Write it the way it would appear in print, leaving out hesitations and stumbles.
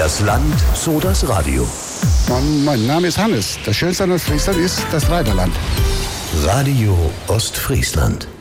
das Land, so das Radio. Mein Name ist Hannes. Das Schönste an Ostfriesland ist das Reiterland. Radio Ostfriesland.